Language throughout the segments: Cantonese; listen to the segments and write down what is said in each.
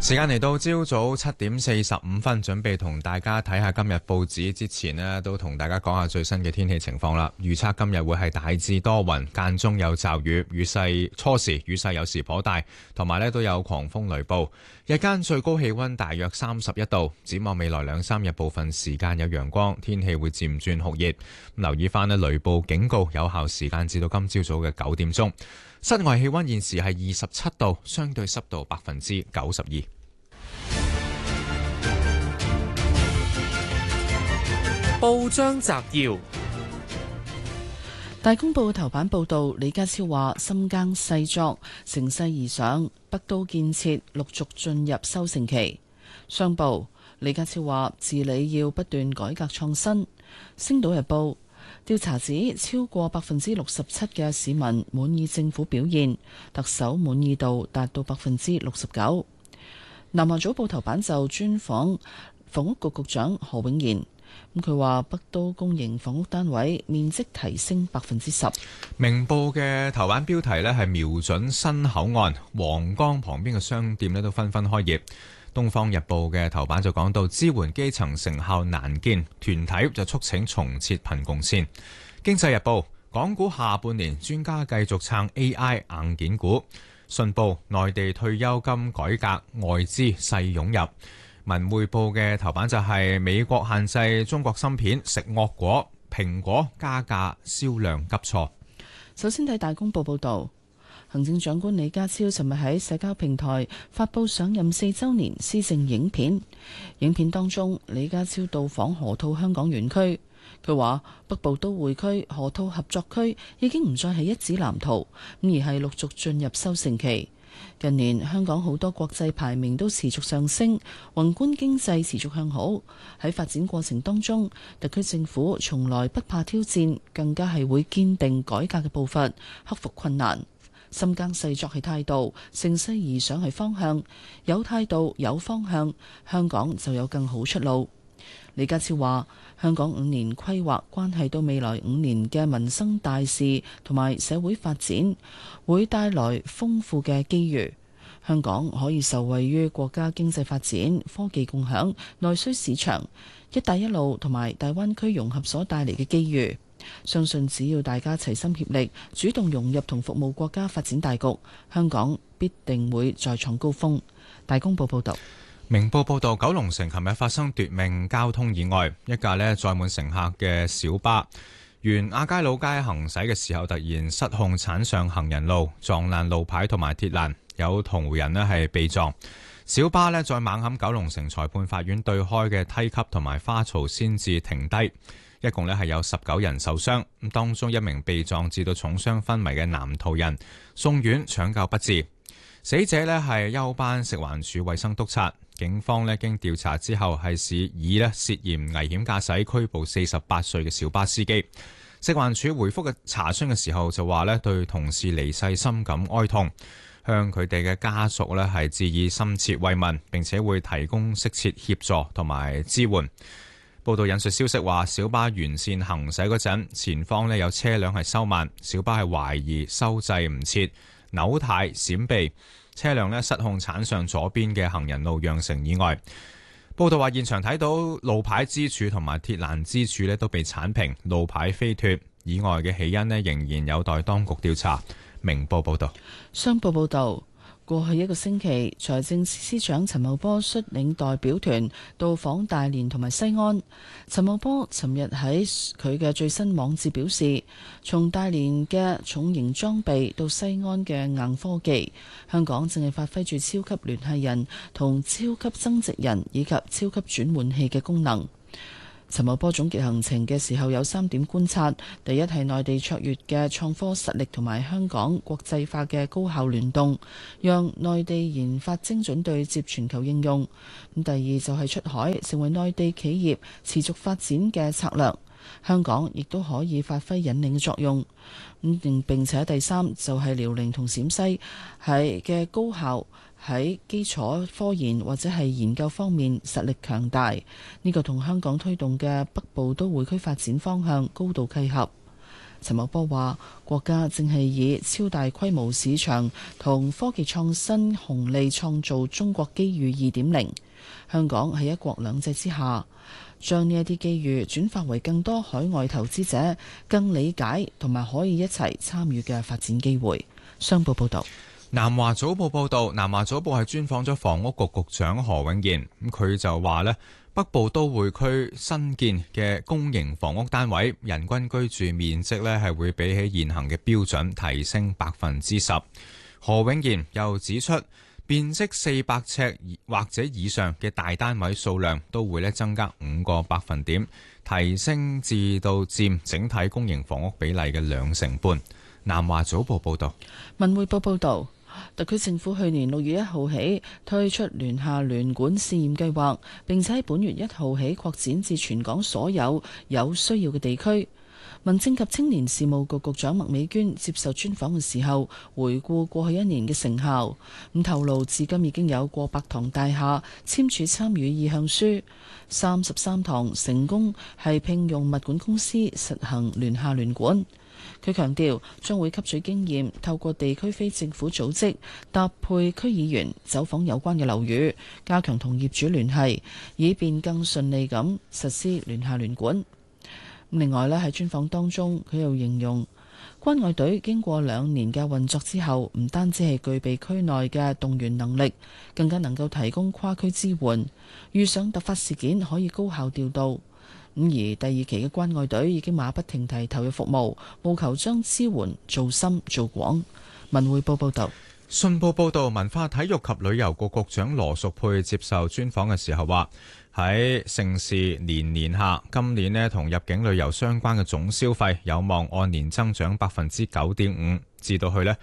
時間嚟到朝早7:45，準備同大家睇下今日報紙之前呢，都同大家講下最新嘅天氣情況啦。預測今日會係大致多雲，間中有驟雨，初時雨勢有時頗大，同埋呢都有狂風雷暴。日間最高氣溫大約31度。展望未來2-3日部分時間有陽光，天氣會漸轉酷熱。留意翻呢雷暴警告有效時間至到今朝早嘅9點鐘。室外氣溫現時係27度，相對濕度92%。 報章摘要：大公報頭版報道，李家超話深耕細作，乘勢而上，北都建設陸續進入收成期。商報：李家超話治理要不斷改革創新。星島日報：調查指超過67%嘅市民滿意政府表現，特首滿意度達到69%。南華早報頭版就專訪房屋局局長何永賢。佢話北都公營房屋單位面積提升10%。 明報嘅頭版標題呢係瞄準新口岸，皇崗旁邊嘅商店呢都紛紛開業。東方日報嘅頭版就講到支援基層成效難見，團體就促請重設貧共線。經濟日報，港股下半年專家繼續撐 AI 硬件股。信報，內地退休金改革外資勢湧入。文匯報嘅頭版就係美國限制中國芯片食惡果，蘋果加價銷量急挫。 首先睇大公報報道，行政長官李家超尋日喺社交平台發佈上任4週年施政影片。影片當中，李家超到訪河套香港園區，佢話北部都會區河套合作區已經唔再係一紙藍圖，而係陸續進入收成期。近年香港好多國際排名都持續上升，宏觀經濟持續向好。喺發展過程當中，特區政府從來不怕挑戰，更加係會堅定改革嘅步伐，克服困難。深耕細作係態度，乘勢而上係方向。有態度有方向，香港就有更好出路。李家超話：香港5年規劃關係到未來5年嘅民生大事同埋社會發展，會帶來豐富嘅機遇。香港可以受惠於國家經濟發展、科技共享、內需市場、一帶一路同埋大灣區融合所帶嚟嘅機遇。相信只要大家齊心協力，主動融入同服務國家發展大局，香港必定會再創高峰。大公報報道。 明報報道，九龍城琴日發生奪命交通意外，一架載滿乘客嘅小巴沿亞皆老街行駛嘅時候，突然失控鏟上行人路，撞爛路牌同埋鐵欄，有途人係被撞。小巴再猛冚九龍城裁判法院對開嘅梯級同埋花槽先至停低，一共係有19人受傷，當中一名被撞至到重傷昏迷嘅男途人送院搶救不治。死者係休班食環署衛生督察。警方經調查之後係以涉嫌危險駕駛拘捕48歲嘅小巴司機。食環署回覆嘅查詢嘅時候就話對同事離世深感哀痛，向佢哋嘅家屬係致以深切慰問，並且會提供適切協助同埋支援。報道引述消息話，小巴沿線行駛嗰陣，前方有車輛係收慢，小巴係懷疑收掣唔切，扭軚閃避。車輛失控鏟上左邊嘅行人路，釀成意外。報道話現場睇到路牌支柱同埋鐵欄支柱都被鏟平，路牌飛脫。意外嘅起因仍然有待當局調查。明報報道。 商報報道，過去1個星期，財政司司長陳茂波率領代表團到訪大連同埋西安。陳茂波尋日喺佢嘅最新網誌表示，從大連嘅重型裝備到西安嘅硬科技，香港正係發揮住超級聯繫人同超級增值人以及超級轉換器嘅功能。陳茂波總結行程嘅時候有3點觀察：第一係內地卓越嘅創科實力同埋香港國際化嘅高效聯動，讓內地研發精準對接全球應用；第二就係出海，成為內地企業持續發展嘅策略，香港亦都可以發揮引領嘅作用。並且第三就係遼寧同陝西係嘅高校喺基礎科研或者係研究方面實力強大，呢個同香港推動嘅北部都會區發展方向高度契合。 陳茂波話：國家正係以超大規模市場同科技創新紅利創造中國機遇2.0。香港喺一國兩制之下，將呢一啲機遇轉化為更多海外投資者更理解同埋可以一齊參與嘅發展機會。商報報導。 南華早報報導，南華早報係專訪咗房屋局局長何永賢，咁佢就話呢，北部都會區新建嘅公營房屋單位人均居住面積呢係會比起現行嘅標準提升10%。何永賢又指出，面積400尺或者以上嘅大單位數量都會增加5個百分點，提升至到佔整體公營房屋比例嘅2.5%。南華早報報導。 文匯報報導。特區政府去年6月1號起推出聯廈聯管試驗計劃，並且喺本月1號起擴展至全港所有有需要嘅地區。民政及青年事務局局長麥美娟接受專訪嘅時候，回顧過去1年嘅成效，咁透露至今已經有過百幢大廈簽署參與意向書，33幢成功係聘用物管公司實行聯廈聯管。佢強調將會吸取經驗，透過地區非政府組織搭配區議員走訪有關嘅樓宇，加強同業主聯繫，以便更順利咁實施聯廈聯管。另外咧，喺專訪當中，佢又形容關愛隊經過2年嘅運作之後，唔單止係具備區內嘅動員能力，更加能夠提供跨區支援，遇上突發事件可以高效調度。而第2期嘅關愛隊已經馬不停蹄投入服務，務求將支援做深做廣。文匯報報道。 信報報導，文化體育及旅遊局局長羅淑佩接受專訪嘅時候話，喺盛事年年下，今年呢同入境旅遊相關嘅總消費有望按年增長9.5%，至到去呢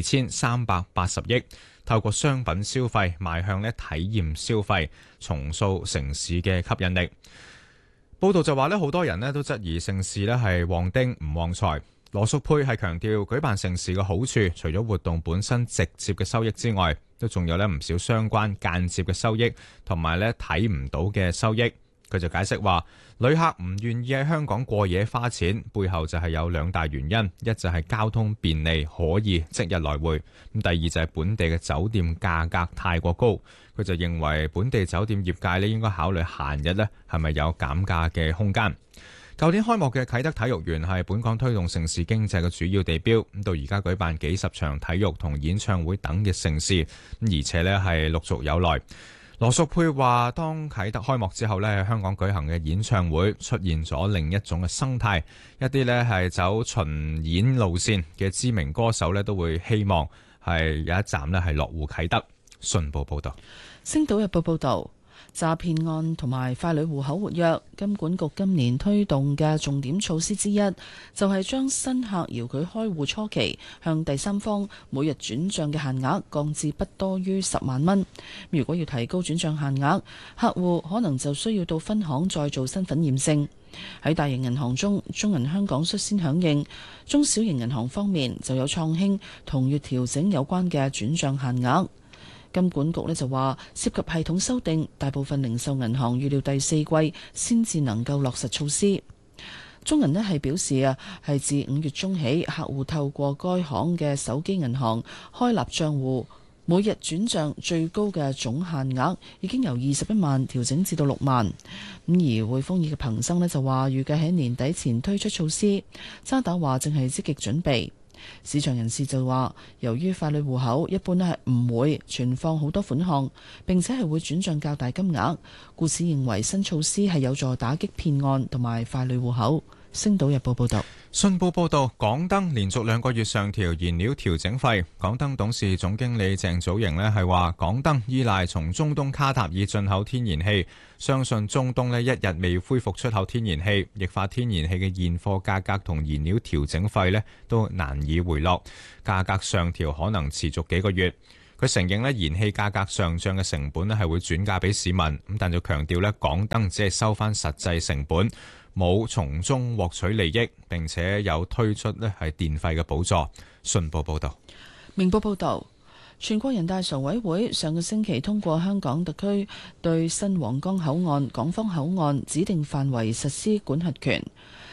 2380億。透過商品消費邁向呢體驗消費，重塑城市嘅吸引力。報道就話好多人都質疑盛事係旺丁唔旺財。羅淑佩係強調，舉辦盛事嘅好處，除咗活動本身直接嘅收益之外，都仲有唔少相關間接嘅收益，同埋睇唔到嘅收益。佢就解釋話，旅客唔願意喺香港過夜花錢，背後就係有2大原因，一就係交通便利，可以即日來回；咁第二就係本地嘅酒店價格太過高。佢就認為本地酒店業界應該考慮閒日係咪有減價嘅空間。舊年開幕嘅啟德體育園係本港推動盛事經濟嘅主要地標，咁到而家舉辦幾十場體育同演唱會等嘅盛事，而且係陸續有來。羅淑佩話，當啟德開幕之後喺香港舉行嘅演唱會出現咗另一種嘅生態，一啲係走巡演路線嘅知名歌手都會希望係有一站係落戶啟德。信報報道。 星島日報報道。詐騙案同埋傀儡戶口活躍，金管局今年推動嘅重點措施之一，就係將新客遙距開戶初期向第三方每日轉賬嘅限額降至不多於10萬蚊。如果要提高轉賬限額，客戶可能就需要到分行再做身份驗證。喺大型銀行中，中銀香港率先響應，中小型銀行方面就有創興同月調整有關嘅轉賬限額。金管局就話，涉及系統修訂，大部分零售銀行預料第4季先至能夠落實措施。中銀係表示係自5月中起，客戶透過該行嘅手機銀行開立賬戶，每日轉賬最高嘅總限額已經由21萬調整至到6萬。而匯豐以及恒生就話，預計喺年底前推出措施。渣打話正係積極準備。市場人士就話，由於傀儡戶口一般係唔會存放好多款項，並且係會轉賬較大金額，故此認為新措施係有助打擊騙案同埋傀儡戶口。星島日報報道。 信報報道，港燈連續2個月上調燃料調整費。港燈董事總經理鄭祖瑩係話，港燈依賴從中東卡塔爾進口天然氣，相信中東一日未恢復出口天然氣，液化天然氣嘅現貨價格同燃料調整費都難以回落，價格上調可能持續幾個月。佢承認燃氣價格上漲嘅成本係會轉嫁俾市民，咁但就強調港燈只係收翻實際成本，冇從中獲取利益，並且有推出係電費嘅補助。信報報道。 明報報道，全國人大常委會上個星期通過香港特區對新皇崗口岸、港方口岸指定範圍實施管轄權。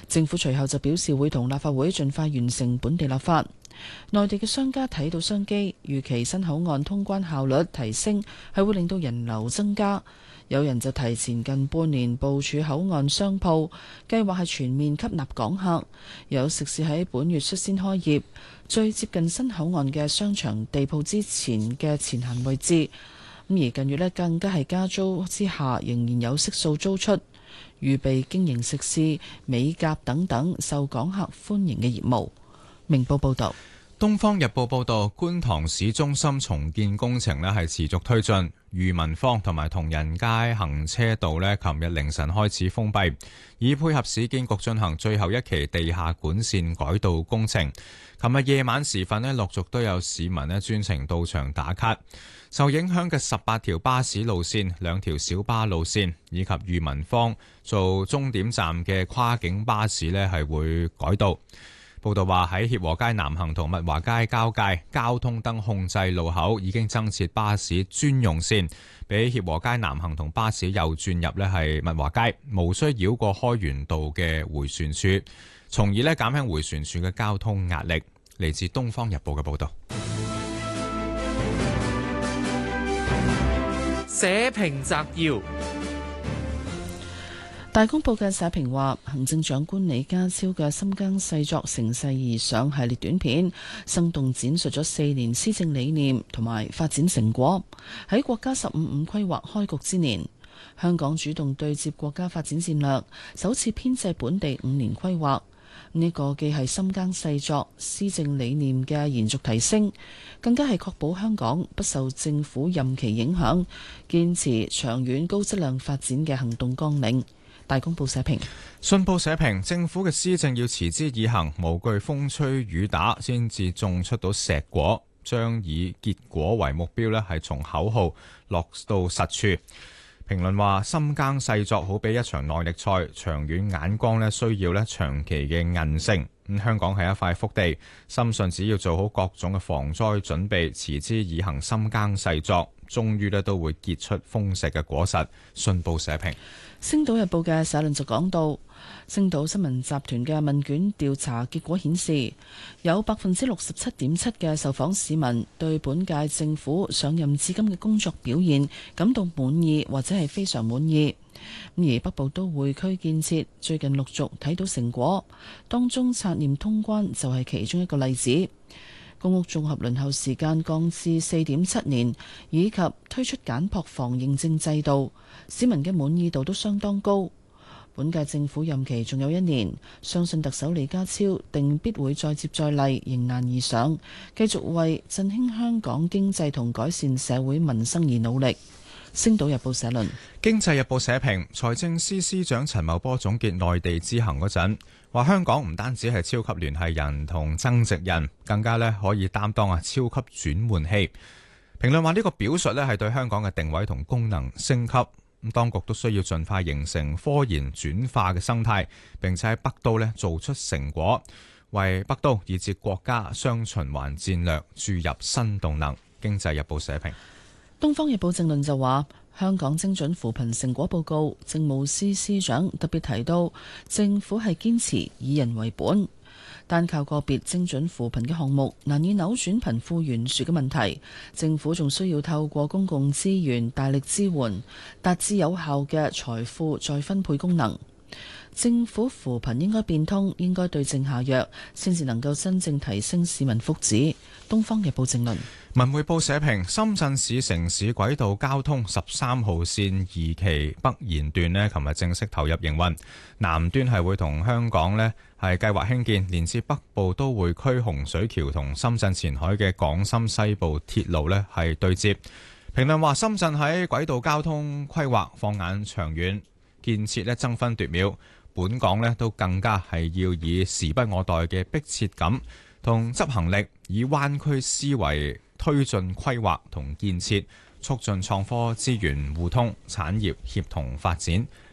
政府隨後就表示會同立法會盡快完成本地立法。內地嘅商家睇到商機，預期新口岸通關效率提升，係會令到人流增加。有人就提前近半年部署口岸商鋪，計劃係全面吸納港客。有食肆喺本月率先開業，最接近新口岸嘅商場地鋪之前嘅前行位置。咁而近月更加係加租之下，仍然有悉數租出，預備經營食肆、美甲等等受港客歡迎嘅業務。明報報道。 東方日報報道，觀塘市中心重建工程係持續推進，裕民坊同埋同仁街行車道琴日凌晨開始封閉，以配合市建局進行最後一期地下管線改道工程。琴日夜晚時分陸續都有市民專程到場打卡。受影響嘅18條巴士路線、2條小巴路線以及裕民坊做終點站嘅跨境巴士係會改道。報道話喺協和街南行同物華街交界交通燈控制路口已經增設巴士專用線，俾協和街南行同巴士右轉入係物華街，無需繞過開源道嘅迴旋處，從而減輕迴旋處嘅交通壓力。嚟自《東方日報》嘅報道。 社評摘要。 大公報嘅社評話，行政長官李家超嘅深耕細作乘勢而上系列短片，生動展述咗4年施政理念同埋發展成果。喺國家15/5規劃開局之年，香港主動對接國家發展戰略，首次編製本地5年規劃。呢個既係深耕細作施政理念嘅延續提升，更加係確保香港不受政府任期影響，堅持長遠高質量發展嘅行動綱領。大公報社評。 信報社評，政府嘅施政要持之以恆，無懼風吹雨打，先至種出到碩果。將以結果為目標係從口號落到實處。評論話，深耕細作好比一場耐力賽，長遠眼光需要長期嘅韌性。香港係一塊福地，深信只要做好各種嘅防災準備，持之以恆，深耕細作，終於都會結出豐碩嘅果實。信報社評。 星島日報嘅社論就講到，星島新聞集團嘅問卷調查結果顯示，有67.7%嘅受訪市民對本屆政府上任至今嘅工作表現感到滿意或者係非常滿意。而北部都會區建設最近陸續睇到成果，當中拆驗通關就係其中一個例子。公屋綜合輪候時間降至4.7年，以及推出簡樸房認證制度，市民嘅滿意度都相當高。本屆政府任期仲有1年，相信特首李家超定必會再接再厲，迎難而上，繼續為振興香港經濟同改善社會民生而努力。星島日報社論。 經濟日報社評，財政司司長陳茂波總結內地之行嗰陣，話香港唔單止係超級聯繫人同增值人，更加可以擔當超級轉換器。評論話呢個表述係對香港嘅定位同功能升級。當局都需要盡快形成科研轉化嘅生態，並且喺北都做出成果，為北都以至國家雙循環戰略注入新動能。經濟日報社評。 東方日報正論就話，香港精準扶貧成果報告，政務司司長特別提到，政府係堅持以人為本，單靠個別精準扶貧嘅項目難以扭轉貧富懸殊嘅問題，政府仲需要透過公共資源大力支援，達至有效嘅財富再分配功能。政府扶貧應該變通，應該對症下藥，先至能夠真正提升市民福祉。東方日報正論。 文匯報社評，深圳市城市軌道交通13號線2期北延段琴日正式投入營運，南端係會同香港係計劃興建連接北部都會區洪水橋同深圳前海嘅港深西部鐵路係對接。評論話，深圳喺軌道交通規劃放眼長遠，建設爭分奪秒，本港都更加係要以時不我待嘅迫切感同執行力，以灣區思維推進規劃同建設，促進創科資源互通、產業協同發展。